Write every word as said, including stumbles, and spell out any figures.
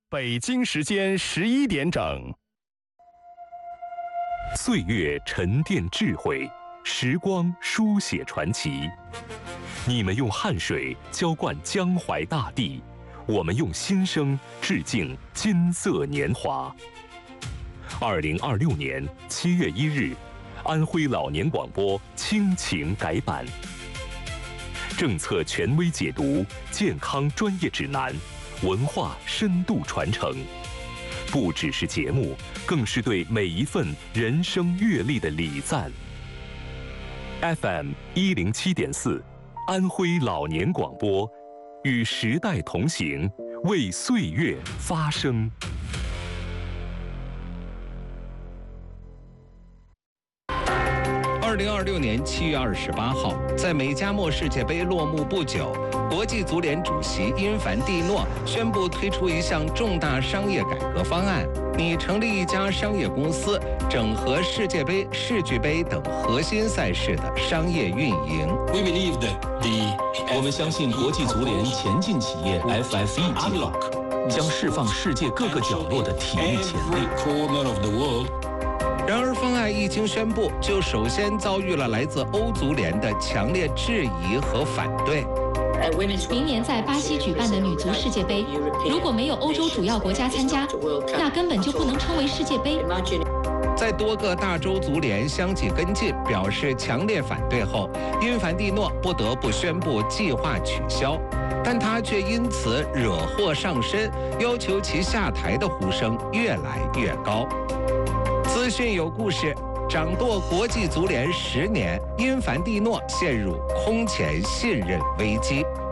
北京时间十一点整。 岁月沉淀智慧，时光书写传奇。你们用汗水浇灌江淮大地，我们用心声致敬金色年华。二零二六年七月一日，安徽老年广播亲情改版，政策权威解读，健康专业指南，文化深度传承。不只是节目，更是对每一份人生阅历的礼赞。F M 一零七点四，安徽老年广播，与时代同行，为岁月发声。 二零二六年七月二十八号，在美加墨世界杯落幕不久，国际足联主席因凡蒂诺宣布推出一项重大商业改革方案，拟成立一家商业公司，整合世界杯、世俱杯等核心赛事的商业运营。 We believe that the 我们相信国际足联前进企业 F F E 计划将释放世界各个角落的体育潜力。 然而，方案一经宣布，就首先遭遇了来自欧足联的强烈质疑和反对。 明年在巴西举办的女足世界杯，如果没有欧洲主要国家参加，那根本就不能称为世界杯。 在多个大洲足联相继跟进，表示强烈反对后，因凡蒂诺不得不宣布计划取消，但他却因此惹祸上身，要求其下台的呼声越来越高。资讯有故事，掌舵国际足联十年，因凡蒂诺陷入空前信任危机。